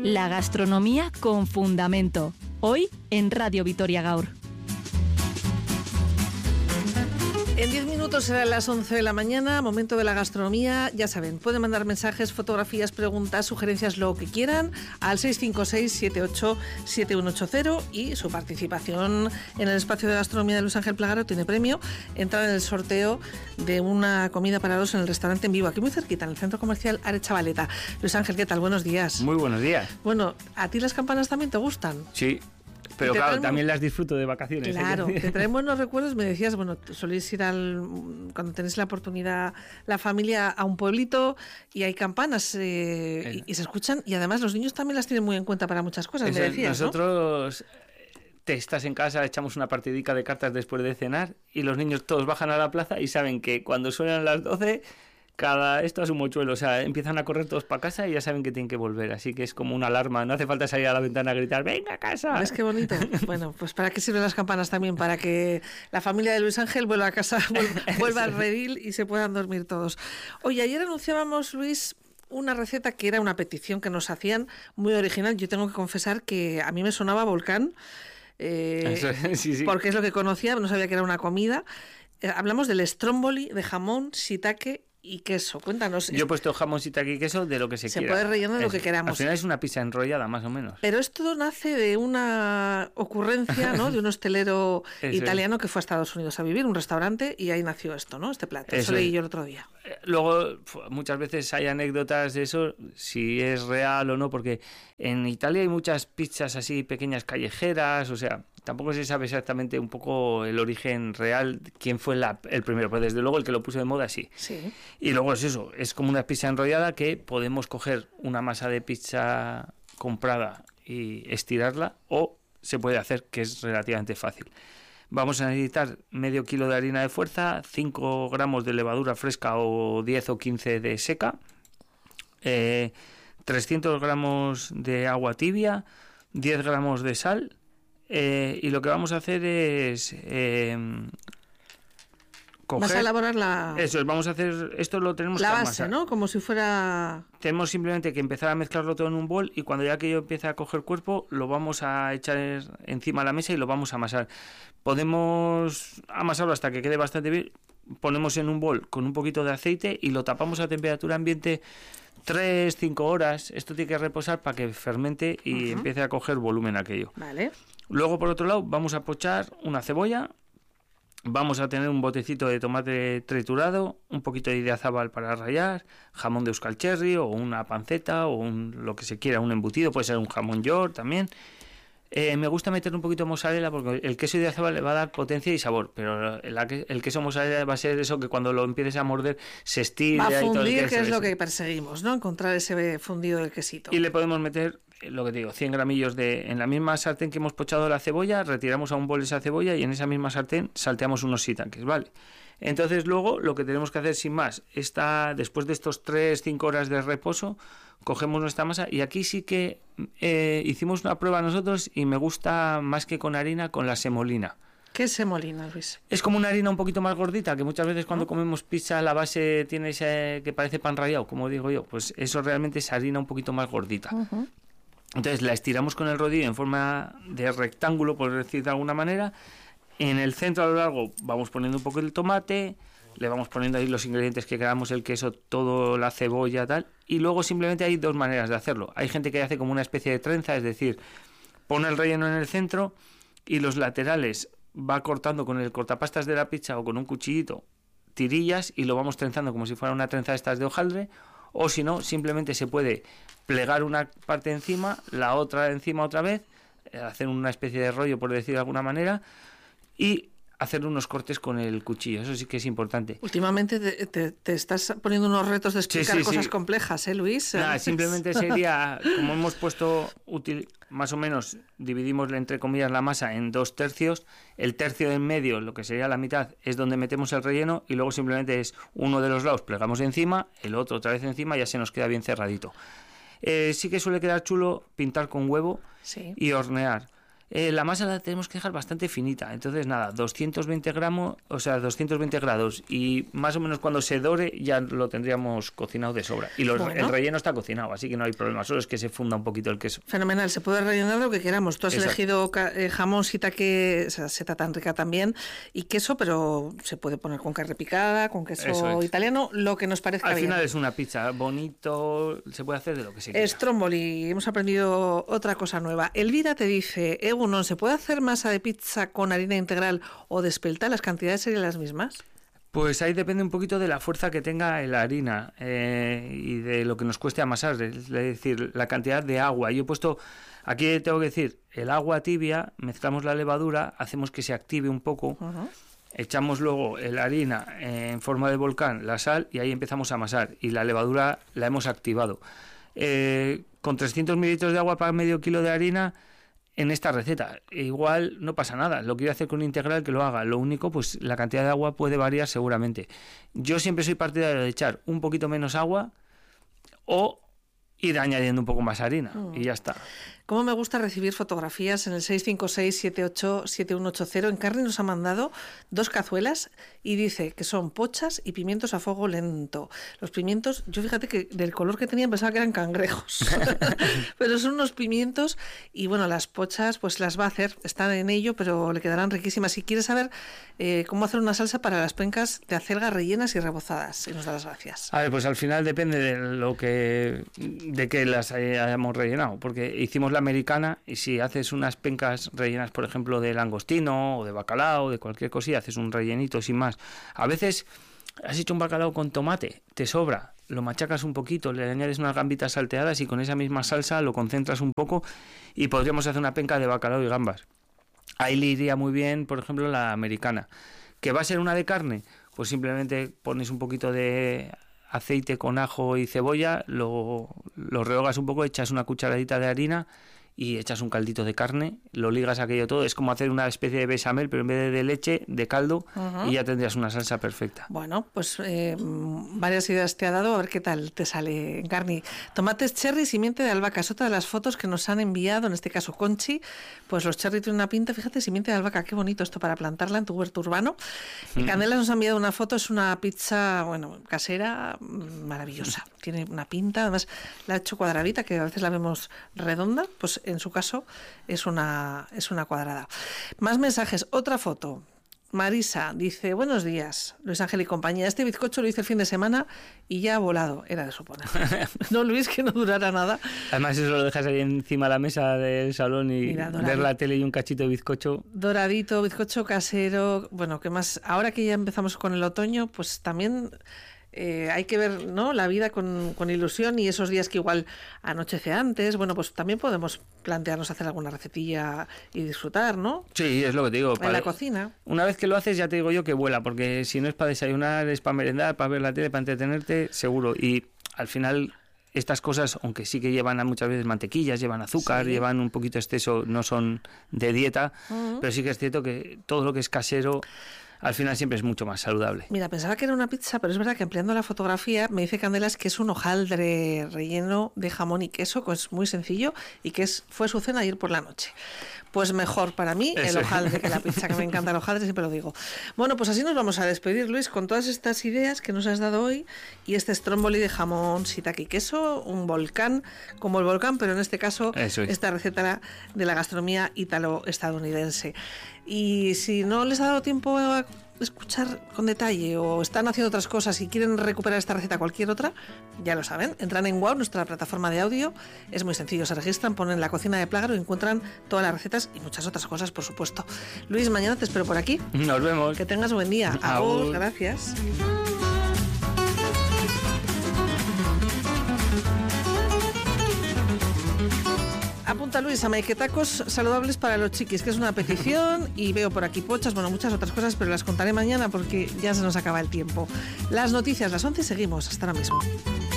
La gastronomía con fundamento. Hoy en Radio Vitoria Gaur. En 10 minutos serán las 11 de la mañana, momento de la gastronomía. Ya saben, pueden mandar mensajes, fotografías, preguntas, sugerencias, lo que quieran, al 656-78-7180 y su participación en el espacio de gastronomía de Luis Ángel Plagaro tiene premio. Entrar en el sorteo de una comida para dos en el restaurante En Vivo, aquí muy cerquita, en el centro comercial Arechavaleta. Luis Ángel, ¿qué tal? Buenos días. Muy buenos días. Bueno, ¿a ti las campanas también te gustan? Sí. Pero claro, también las disfruto de vacaciones. Claro, te traen buenos recuerdos. Me decías, bueno, solís ir cuando tenéis la oportunidad, la familia, a un pueblito y hay campanas y se escuchan, y además los niños también las tienen muy en cuenta para muchas cosas, me decías, nosotros, ¿no? Te estás en casa, echamos una partidica de cartas después de cenar y los niños todos bajan a la plaza y saben que cuando suenan las 12... esto es un mochuelo, o sea, empiezan a correr todos para casa y ya saben que tienen que volver, así que es como una alarma, no hace falta salir a la ventana a gritar, ¡venga a casa! ¿Ves qué bonito? Bueno, pues ¿para qué sirven las campanas también? Para que la familia de Luis Ángel vuelva a casa, vuelva al redil y se puedan dormir todos. Oye, ayer anunciábamos, Luis, una receta que era una petición que nos hacían, muy original. Yo tengo que confesar que a mí me sonaba volcán, sí. Porque es lo que conocía, no sabía que era una comida. Hablamos del stromboli de jamón, shiitake y queso. Cuéntanos. Yo he puesto jamón, shiitake y queso de lo que se quiera. Se puede rellenar de lo que queramos. Al final es una pizza enrollada, más o menos. Pero esto nace de una ocurrencia, ¿no? De un hostelero italiano que fue a Estados Unidos a vivir, un restaurante, y ahí nació esto, ¿no? Este plato. Eso leí yo el otro día. Luego, muchas veces hay anécdotas de eso, si es real o no, porque en Italia hay muchas pizzas así pequeñas callejeras, o sea, tampoco se sabe exactamente un poco el origen real, quién fue el primero, pero desde luego el que lo puso de moda sí. Y luego es eso, es como una pizza enrollada que podemos coger una masa de pizza comprada y estirarla, o se puede hacer, que es relativamente fácil. Vamos a necesitar medio kilo de harina de fuerza, 5 gramos de levadura fresca o 10 o 15 de seca, 300 gramos de agua tibia, 10 gramos de sal, y lo que vamos a hacer es vas a elaborar la... Eso es, vamos a hacer... Esto lo tenemos la que base, amasar, ¿no? Como si fuera... Tenemos simplemente que empezar a mezclarlo todo en un bol y cuando ya que yo empiece a coger cuerpo, lo vamos a echar encima de la mesa y lo vamos a amasar. Podemos amasarlo hasta que quede bastante bien. Ponemos en un bol con un poquito de aceite y lo tapamos a temperatura ambiente 3-5 horas. Esto tiene que reposar para que fermente y empiece a coger volumen aquello. Vale. Luego, por otro lado, vamos a pochar una cebolla. Vamos a tener un botecito de tomate triturado, un poquito de idiazabal para rallar, jamón de Euskal Cherry o una panceta o lo que se quiera, un embutido, puede ser un jamón york también. Me gusta meter un poquito de mozzarella porque el queso idiazabal le va a dar potencia y sabor, pero el queso mozzarella va a ser eso que cuando lo empieces a morder se estira. Va a fundir, y todo el queso, que es lo que perseguimos, ¿no? Encontrar ese fundido del quesito. Y le podemos meter, lo que te digo, 100 gramillos en la misma sartén que hemos pochado la cebolla, retiramos a un bol esa cebolla y en esa misma sartén salteamos unos shiitakes, ¿vale? Entonces luego lo que tenemos que hacer sin más, después de estos 3-5 horas de reposo, cogemos nuestra masa y aquí sí que hicimos una prueba nosotros y me gusta más que con harina, con la semolina. ¿Qué es semolina, Luis? Es como una harina un poquito más gordita, que muchas veces cuando comemos pizza la base tiene ese que parece pan rallado, como digo yo, pues eso realmente es harina un poquito más gordita. Entonces la estiramos con el rodillo en forma de rectángulo, por decir de alguna manera. En el centro a lo largo vamos poniendo un poco el tomate, le vamos poniendo ahí los ingredientes que queramos, el queso, todo, la cebolla, tal. Y luego simplemente hay dos maneras de hacerlo. Hay gente que hace como una especie de trenza, es decir, pone el relleno en el centro y los laterales va cortando con el cortapastas de la pizza o con un cuchillito tirillas y lo vamos trenzando como si fuera una trenza de estas de hojaldre. O si no, simplemente se puede plegar una parte encima, la otra encima otra vez, hacer una especie de rollo, por decir de alguna manera, y hacer unos cortes con el cuchillo. Eso sí que es importante. Últimamente te estás poniendo unos retos de explicar cosas complejas, Luis? Nada, simplemente sería, como hemos puesto, más o menos, dividimos entre comillas la masa en 2 tercios. El tercio de en medio, lo que sería la mitad, es donde metemos el relleno y luego simplemente es uno de los lados, plegamos encima, el otro otra vez encima y ya se nos queda bien cerradito. Sí que suele quedar chulo pintar con huevo y hornear. La masa la tenemos que dejar bastante finita. Entonces, nada, 220 grados y más o menos cuando se dore ya lo tendríamos cocinado de sobra. Y el relleno está cocinado, así que no hay problema. Solo es que se funda un poquito el queso. Fenomenal, se puede rellenar lo que queramos. Tú has elegido jamón shiitake, seta tan rica también, y queso, pero se puede poner con carne picada, con queso italiano, lo que nos parezca bien. Al final es una pizza bonito, se puede hacer de lo que se quiera. Stromboli, hemos aprendido otra cosa nueva. Elvira te dice, Egunon, ¿se puede hacer masa de pizza con harina integral o de espelta? ¿Las cantidades serían las mismas? Pues ahí depende un poquito de la fuerza que tenga la harina y de lo que nos cueste amasar, es decir, la cantidad de agua. Yo he puesto, aquí tengo que decir, el agua tibia, mezclamos la levadura, hacemos que se active un poco, echamos luego la harina en forma de volcán, la sal, y ahí empezamos a amasar. Y la levadura la hemos activado. Con 300 mililitros de agua para medio kilo de harina, en esta receta, igual no pasa nada. Lo quiero hacer con un integral, que lo haga. Lo único, pues la cantidad de agua puede variar seguramente. Yo siempre soy partidario de echar un poquito menos agua o ir añadiendo un poco más harina y ya está. Cómo me gusta recibir fotografías en el 656-787180. Encarni nos ha mandado 2 cazuelas y dice que son pochas y pimientos a fuego lento. Los pimientos, yo fíjate que del color que tenían pensaba que eran cangrejos, pero son unos pimientos y bueno, las pochas pues las va a hacer, están en ello, pero le quedarán riquísimas. Si quieres saber cómo hacer una salsa para las pencas de acelga rellenas y rebozadas, y nos da las gracias. A ver, pues al final depende de que las hayamos rellenado, porque hicimos la americana, y si haces unas pencas rellenas, por ejemplo, de langostino o de bacalao, de cualquier cosilla, haces un rellenito sin más. A veces has hecho un bacalao con tomate, te sobra, lo machacas un poquito, le añades unas gambitas salteadas y con esa misma salsa lo concentras un poco y podríamos hacer una penca de bacalao y gambas. Ahí le iría muy bien, por ejemplo, la americana. ¿Que va a ser una de carne? Pues simplemente pones un poquito de aceite con ajo y cebolla, lo rehogas un poco, echas una cucharadita de harina y echas un caldito de carne, lo ligas aquello todo, es como hacer una especie de bechamel, pero en vez de leche, de caldo, y ya tendrías una salsa perfecta. Bueno, pues varias ideas te ha dado, a ver qué tal te sale, Encarni. Tomates cherry, simiente de albahaca, es otra de las fotos que nos han enviado, en este caso Conchi, pues los cherry tienen una pinta, fíjate, simiente de albahaca, qué bonito esto para plantarla en tu huerto urbano. Y Candela nos ha enviado una foto, es una pizza, bueno, casera, maravillosa, tiene una pinta, además la ha hecho cuadradita, que a veces la vemos redonda, pues en su caso es una cuadrada. Más mensajes, otra foto. Marisa dice, buenos días, Luis Ángel y compañía. Este bizcocho lo hice el fin de semana y ya ha volado. Era de suponer. No, Luis, que no durara nada. Además eso lo dejas ahí encima de la mesa del salón y mira, ver la tele y un cachito de bizcocho. Doradito, bizcocho casero. Bueno, ¿qué más? Ahora que ya empezamos con el otoño, pues también... hay que ver, ¿no?, la vida con ilusión, y esos días que igual anochece antes, bueno, pues también podemos plantearnos hacer alguna recetilla y disfrutar, ¿no? Sí, es lo que te digo. En la cocina. Una vez que lo haces, ya te digo yo que vuela, porque si no es para desayunar, es para merendar, para ver la tele, para entretenerte, seguro. Y al final... estas cosas, aunque sí que llevan muchas veces mantequillas, llevan azúcar, llevan un poquito exceso, no son de dieta, pero sí que es cierto que todo lo que es casero al final siempre es mucho más saludable. Mira, pensaba que era una pizza, pero es verdad que ampliando la fotografía me dice Candelas que es un hojaldre relleno de jamón y queso, que es muy sencillo y que fue su cena ayer por la noche. Pues mejor para mí el hojaldre que la pizza, que me encanta el hojaldre, siempre lo digo. Bueno, pues así nos vamos a despedir, Luis, con todas estas ideas que nos has dado hoy y este stromboli de jamón, shiitake y queso, un volcán, como el volcán, pero en este caso esta receta de la gastronomía ítalo-estadounidense. Y si no les ha dado tiempo a escuchar con detalle o están haciendo otras cosas y quieren recuperar esta receta o cualquier otra, ya lo saben, entran en WOW, nuestra plataforma de audio, es muy sencillo, se registran, ponen la cocina de Plágaro y encuentran todas las recetas y muchas otras cosas, por supuesto. Luis, mañana te espero por aquí. Nos vemos. Que tengas buen día. Agur, gracias. Apunta Luis a maiketacos saludables para los chiquis, que es una petición, y veo por aquí pochas, bueno, muchas otras cosas, pero las contaré mañana porque ya se nos acaba el tiempo. Las noticias, las 11, seguimos. Hasta ahora mismo.